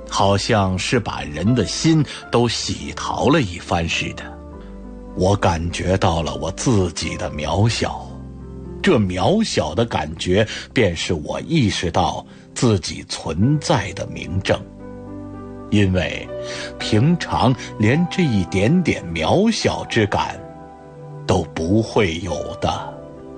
好像是把人的心都洗陶了一番似的。我感觉到了我自己的渺小，这渺小的感觉便是我意识到自己存在的明证，因为平常连这一点点渺小之感都不会有的。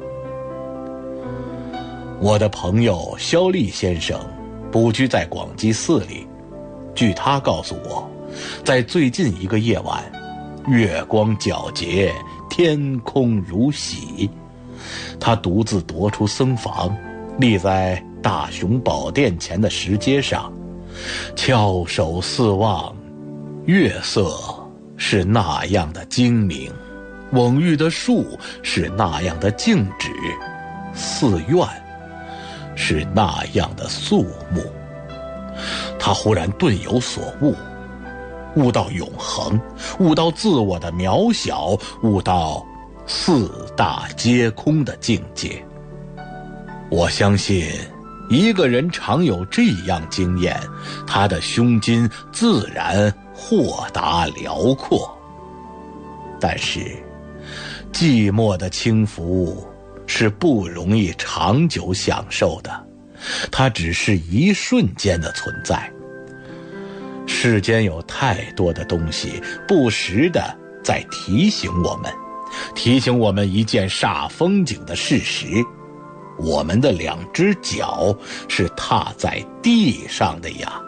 我的朋友肖立先生不居在广济寺里，据他告诉我，在最近一个夜晚，月光皎洁，天空如洗。他独自踱出僧房，立在大雄宝殿前的石阶上，翘首四望，月色是那样的精明，蓊郁的树是那样的静止，寺院是那样的肃穆。他忽然顿有所悟，悟到永恒，悟到自我的渺小，悟到四大皆空的境界。我相信一个人常有这样经验，他的胸襟自然豁达辽阔。但是寂寞的轻浮是不容易长久享受的，它只是一瞬间的存在。世间有太多的东西不时地在提醒我们一件煞风景的事实：我们的两只脚是踏在地上的呀。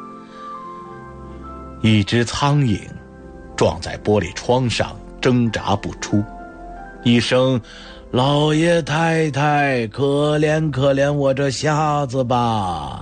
一只苍蝇撞在玻璃窗上挣扎不出，一声老爷太太，可怜可怜我这瞎子吧，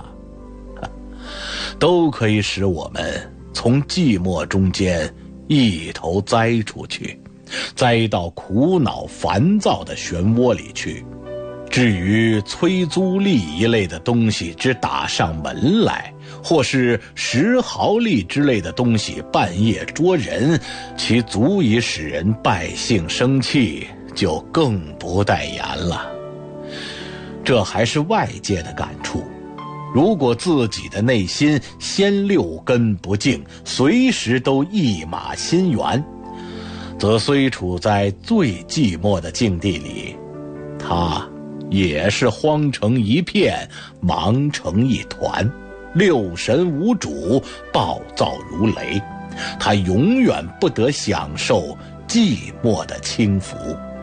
都可以使我们从寂寞中间一头栽出去，栽到苦恼烦躁的漩涡里去。至于催租吏一类的东西只打上门来，或是10毫厘之类的东西半夜捉人，其足以使人百姓生气，就更不待言了。这还是外界的感触，如果自己的内心先6根不净，随时都一马心猿，则虽处在最寂寞的境地里，他也是慌成一片，忙成一团，六神无主，暴躁如雷。他永远不得享受寂寞的轻浮。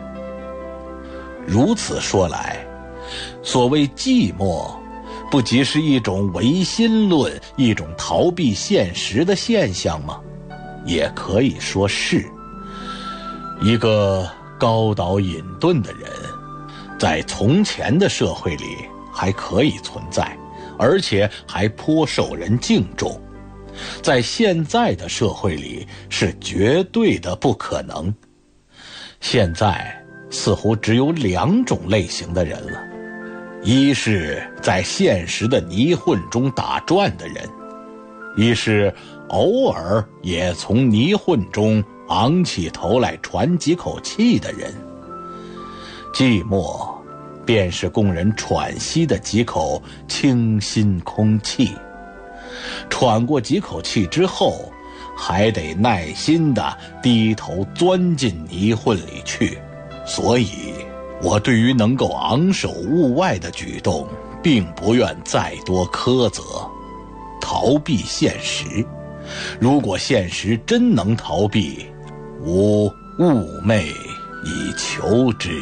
如此说来，所谓寂寞，不即是一种唯心论，一种逃避现实的现象吗？也可以说是。一个高岛隐遁的人，在从前的社会里还可以存在，而且还颇受人敬重，在现在的社会里是绝对的不可能。现在似乎只有2种类型的人了，一是在现实的泥混中打转的人，一是偶尔也从泥混中昂起头来喘几口气的人。寂寞便是供人喘息的几口清新空气，喘过几口气之后，还得耐心地低头钻进泥混里去。所以我对于能够昂首物外的举动并不愿再多苛责。逃避现实，如果现实真能逃避，吾寤寐以求之。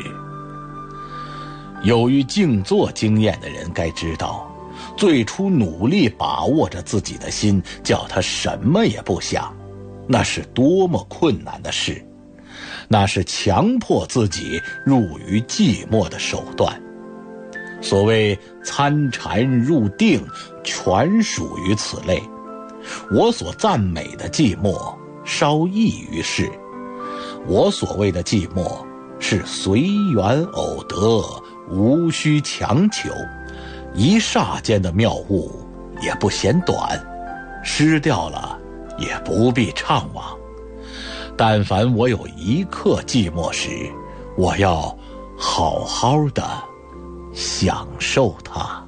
有于静坐经验的人该知道，最初努力把握着自己的心，叫他什么也不想，那是多么困难的事，那是强迫自己入于寂寞的手段。所谓参禅入定，全属于此类。我所赞美的寂寞稍异于世，我所谓的寂寞是随缘偶得，无需强求，一霎间的妙悟也不嫌短，失掉了也不必怅惘。但凡我有一刻寂寞时，我要好好的享受它。